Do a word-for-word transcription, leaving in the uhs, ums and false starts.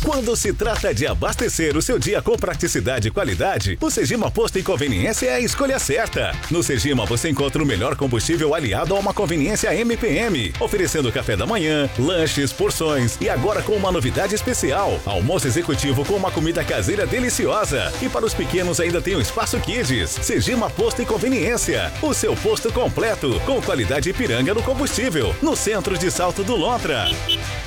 Quando se trata de abastecer o seu dia com praticidade e qualidade, o Segima Posto e Conveniência é a escolha certa. No Segima você encontra o melhor combustível aliado a uma conveniência M P M, oferecendo café da manhã, lanches, porções e agora com uma novidade especial, almoço executivo com uma comida caseira deliciosa. E para os pequenos ainda tem o Espaço Kids. Segima Posto e Conveniência, o seu posto completo, com qualidade Ipiranga no combustível, no centro de Salto do Lontra.